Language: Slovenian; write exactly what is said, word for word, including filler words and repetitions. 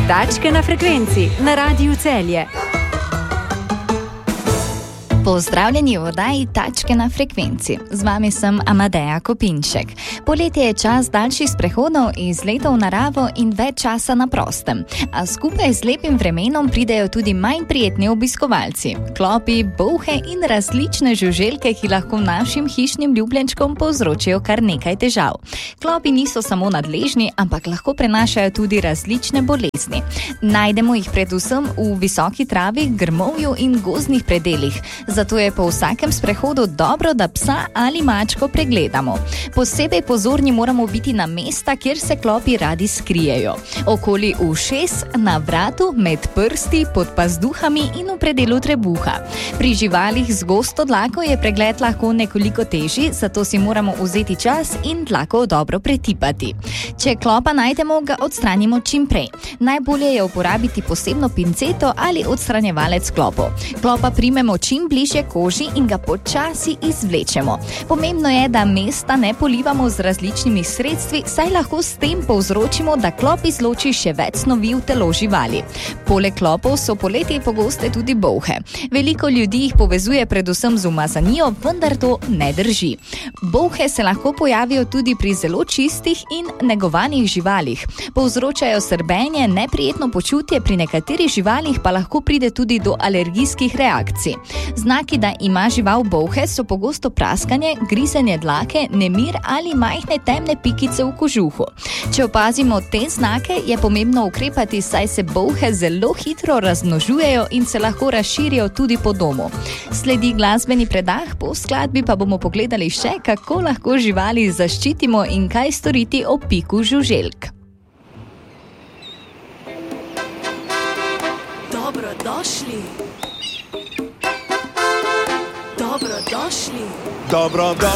Tačke na frekvenci na Radiu Celje. Pozdravljeni v oddaji Tačke na frekvenci. Z vami sem Amadeja Kopinšek. Poletje je čas daljših sprehodov, izletov v naravo in več časa na prostem. A skupaj z lepim vremenom pridejo tudi manj prijetni obiskovalci. Klopi, bolhe in različne žuželke, ki lahko našim hišnim ljubljenčkom povzročijo kar nekaj težav. Klopi niso samo nadležni, ampak lahko prenašajo tudi različne bolezni. Najdemo jih predvsem v visoki travi, grmovju in gozdnih predelih. Zato je po vsakem sprehodu dobro, da psa ali mačko pregledamo. Posebej pozorni moramo biti na mesta, kjer se klopi radi skrijejo. Okoli ušes, na vratu, med prsti, pod pazduhami in v predelu trebuha. Pri živalih z gosto dlako je pregled lahko nekoliko težji, zato si moramo vzeti čas in dlako dobro pretipati. Če klopa najdemo, ga odstranimo čim prej. Najbolje je uporabiti posebno pinceto ali odstranjevalec klopov. Klopa primemo čim bližje koži in ga počasi izvlečemo. Pomembno je, da mesta ne polivamo z različnimi sredstvi, saj lahko s tem povzročimo, da klop izloči še več snovi v telo živali. Poleg klopov so poleti pogoste tudi bolhe. Veliko ljudi jih povezuje predvsem z umazanijo, vendar to ne drži. Bolhe se lahko pojavijo tudi pri zelo čistih in negovanih živalih. Povzročajo srbenje, neprijetno počutje, pri nekaterih živalih pa lahko pride tudi do alergijskih reakcij. Znaki, da ima žival bolhe, so pogosto praskanje, grizenje dlake, nemir ali majhne temne pikice v kožuhu. Če opazimo te znake, je pomembno ukrepati, saj se bolhe zelo hitro razmnožujejo in se lahko razširijo tudi po domu. Sledi glasbeni predah, po skladbi pa bomo pogledali še, kako lahko živali zaščitimo in kaj storiti ob piku žuželk. Dobrodošli. Dobrodošli. Dobro,